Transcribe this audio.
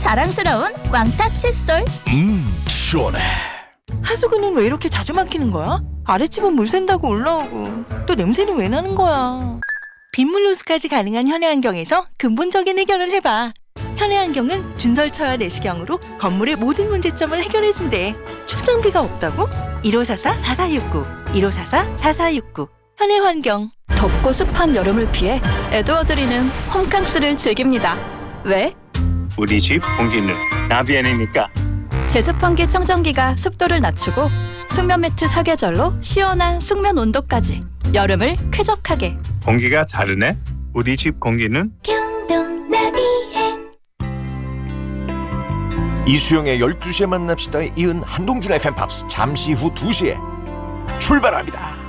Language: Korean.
자랑스러운 왕따 칫솔. 시원해. 하수구는 왜 이렇게 자주 막히는 거야? 아랫집은 물 샌다고 올라오고 또 냄새는 왜 나는 거야? 빗물 호수까지 가능한 현해안경에서 근본적인 해결을 해봐. 현해안경은 준설차와 내시경으로 건물의 모든 문제점을 해결해준대. 출장비가 없다고? 1544-4469 1544-4469 현해환경. 덥고 습한 여름을 피해 에드워드리는 홈캉스를 즐깁니다. 왜? 우리 집 공기는 나비엔이니까. 제습환기 청정기가 습도를 낮추고 숙면 매트 사계절로 시원한 숙면 온도까지 여름을 쾌적하게. 공기가 다르네. 우리 집 공기는 이수영의 12시에 만납시다에 이은 한동준의 팬팝스 잠시 후 2시에 출발합니다.